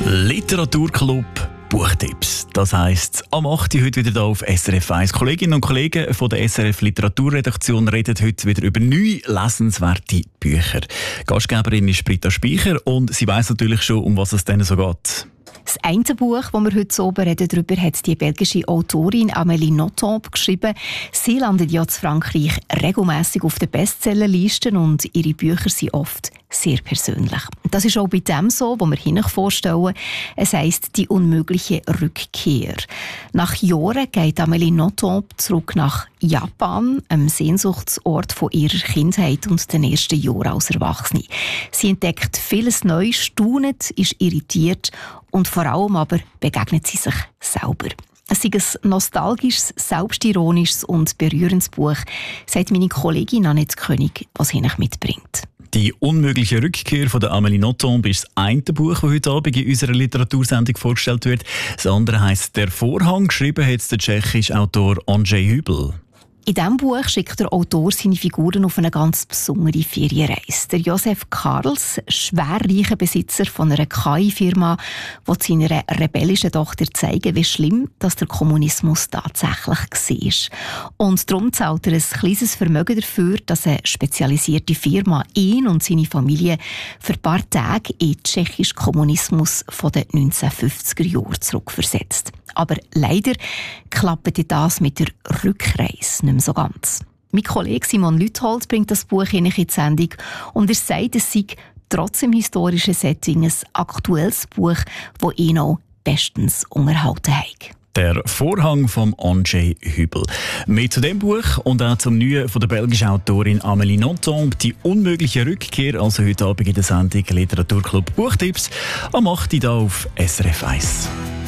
Literaturclub Buchtipps. Das heisst, am 8. Uhr heute wieder hier auf SRF 1. Kolleginnen und Kollegen von der SRF Literaturredaktion reden heute wieder über 9 lesenswerte Bücher. Gastgeberin ist Britta Speicher und sie weiss natürlich schon, um was es denn so geht. Das eine Buch, das wir heute oben reden, darüber hat die belgische Autorin Amélie Nothomb geschrieben. Sie landet ja in Frankreich regelmässig auf den Bestsellerlisten und ihre Bücher sind oft sehr persönlich. Das ist auch bei dem so, was wir Ihnen vorstellen. Es heisst «Die unmögliche Rückkehr». Nach Jahren geht Amélie Nothomb zurück nach Japan, einem Sehnsuchtsort von ihrer Kindheit und den ersten Jahren als Erwachsene. Sie entdeckt vieles Neues, staunet, ist irritiert und vor allem aber begegnet sie sich selber. Es ist ein nostalgisches, selbstironisches und berührendes Buch, sagt meine Kollegin Annette König, was sie mitbringt. «Die unmögliche Rückkehr» von der Amélie Nothomb ist das eine Buch, das heute Abend in unserer Literatursendung vorgestellt wird. Das andere heisst «Der Vorhang», geschrieben hat der tschechische Autor Andrzej Hübl. In diesem Buch schickt der Autor seine Figuren auf eine ganz besondere Ferienreise. Der Josef Karls, schwerreicher Besitzer von einer KI-Firma, will seiner rebellischen Tochter zeigen, wie schlimm dass der Kommunismus tatsächlich war. Und darum zahlt er ein kleines Vermögen dafür, dass eine spezialisierte Firma ihn und seine Familie für ein paar Tage in den tschechischen Kommunismus von den 1950er Jahren zurückversetzt. Aber leider klappt das mit der Rückreise nicht mehr so ganz. Mein Kollege Simon Lüthold bringt das Buch in die Sendung und er sagt, es sei trotz dem historischen Setting ein aktuelles Buch, das ihn auch bestens unterhalten hat. «Der Vorhang» von Andrzej Hübl. Mehr zu dem Buch und auch zum Neuen von der belgischen Autorin Amélie Nothomb, «Die unmögliche Rückkehr», also heute Abend in der Sendung Literaturclub Buchtipps, am 8. Uhr auf SRF 1.